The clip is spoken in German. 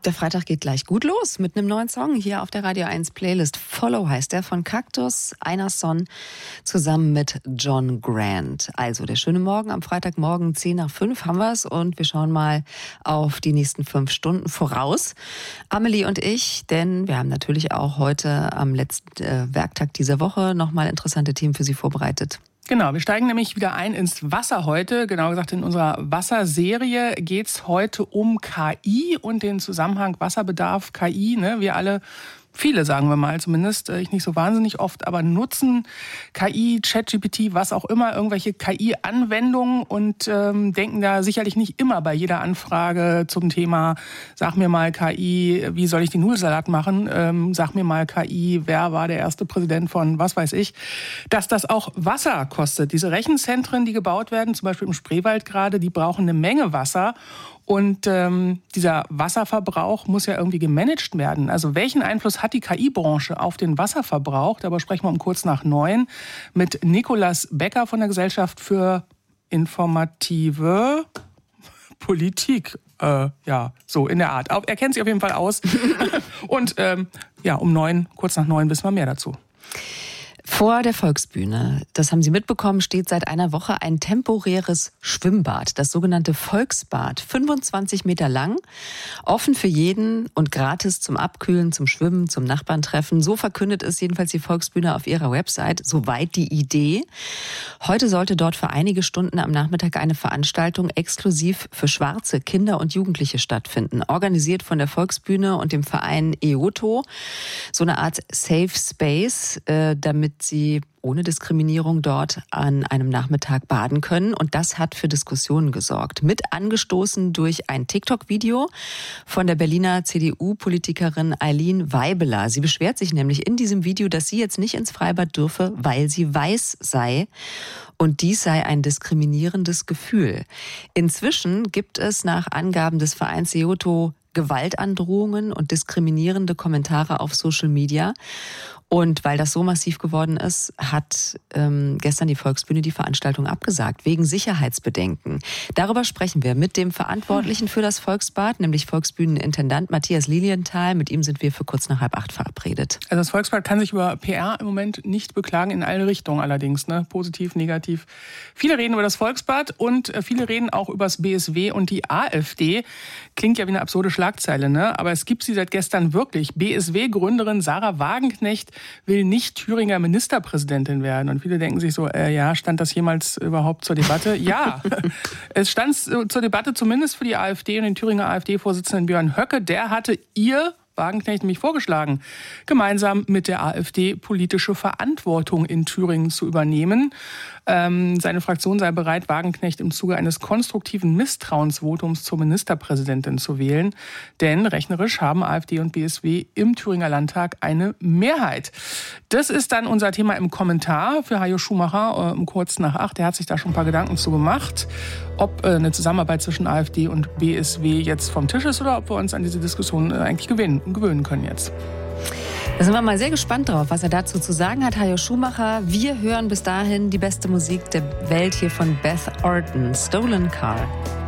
Der Freitag geht gleich gut los mit einem neuen Song hier auf der Radio 1 Playlist. Follow heißt der von Cactus, Einarsson zusammen mit John Grant. Also der schöne Morgen am Freitagmorgen 4:10 haben wir es und wir schauen mal auf die nächsten 5 Stunden voraus. Amelie und ich, denn wir haben natürlich auch heute am letzten Werktag dieser Woche nochmal interessante Themen für Sie vorbereitet. Genau, wir steigen nämlich wieder ein ins Wasser heute. Genau gesagt, in unserer Wasserserie geht es heute um KI und den Zusammenhang Wasserbedarf, KI. Wir alle, viele sagen wir mal zumindest, ich nicht so wahnsinnig oft, aber nutzen KI, ChatGPT, was auch immer, irgendwelche KI-Anwendungen und denken da sicherlich nicht immer bei jeder Anfrage zum Thema, sag mir mal KI, wie soll ich den Nudelsalat machen, sag mir mal KI, wer war der erste Präsident von was weiß ich, dass das auch Wasser kostet. Diese Rechenzentren, die gebaut werden, zum Beispiel im Spreewald gerade, die brauchen eine Menge Wasser. Und dieser Wasserverbrauch muss ja irgendwie gemanagt werden. Also welchen Einfluss hat die KI-Branche auf den Wasserverbrauch? Darüber sprechen wir um 8:45 mit Nicolas Becker von der Gesellschaft für informative Politik. So in der Art. Er kennt sich auf jeden Fall aus. Und um 9:09 wissen wir mehr dazu. Vor der Volksbühne, das haben Sie mitbekommen, steht seit einer Woche ein temporäres Schwimmbad, das sogenannte Volksbad, 25 Meter lang, offen für jeden und gratis zum Abkühlen, zum Schwimmen, zum Nachbarntreffen. So verkündet es jedenfalls die Volksbühne auf ihrer Website, soweit die Idee. Heute sollte dort für einige Stunden am Nachmittag eine Veranstaltung exklusiv für schwarze Kinder und Jugendliche stattfinden, organisiert von der Volksbühne und dem Verein EOTO, so eine Art Safe Space, damit sie ohne Diskriminierung dort an einem Nachmittag baden können. Und das hat für Diskussionen gesorgt. Mit angestoßen durch ein TikTok-Video von der Berliner CDU-Politikerin Eileen Weibeler. Sie beschwert sich nämlich in diesem Video, dass sie jetzt nicht ins Freibad dürfe, weil sie weiß sei. Und dies sei ein diskriminierendes Gefühl. Inzwischen gibt es nach Angaben des Vereins EOTO Gewaltandrohungen und diskriminierende Kommentare auf Social Media. Und weil das so massiv geworden ist, hat gestern die Volksbühne die Veranstaltung abgesagt, wegen Sicherheitsbedenken. Darüber sprechen wir mit dem Verantwortlichen für das Volksbad, nämlich Volksbühnenintendant Matthias Lilienthal. Mit ihm sind wir für 7:45 verabredet. Also das Volksbad kann sich über PR im Moment nicht beklagen, in alle Richtungen allerdings, positiv, negativ. Viele reden über das Volksbad und viele reden auch über das BSW und die AfD. Klingt ja wie eine absurde Schlagzeile, aber es gibt sie seit gestern wirklich. BSW-Gründerin Sarah Wagenknecht will nicht Thüringer Ministerpräsidentin werden. Und viele denken sich so, stand das jemals überhaupt zur Debatte? Ja, es stand zur Debatte zumindest für die AfD und den Thüringer AfD-Vorsitzenden Björn Höcke. Der hatte Wagenknecht nämlich vorgeschlagen, gemeinsam mit der AfD politische Verantwortung in Thüringen zu übernehmen. Seine Fraktion sei bereit, Wagenknecht im Zuge eines konstruktiven Misstrauensvotums zur Ministerpräsidentin zu wählen. Denn rechnerisch haben AfD und BSW im Thüringer Landtag eine Mehrheit. Das ist dann unser Thema im Kommentar für Hajo Schumacher um 7:45. Der hat sich da schon ein paar Gedanken zu gemacht, ob eine Zusammenarbeit zwischen AfD und BSW jetzt vom Tisch ist oder ob wir uns an diese Diskussion eigentlich gewöhnen können jetzt. Da sind wir mal sehr gespannt drauf, was er dazu zu sagen hat. Hajo Schumacher, wir hören bis dahin die beste Musik der Welt hier von Beth Orton, Stolen Car.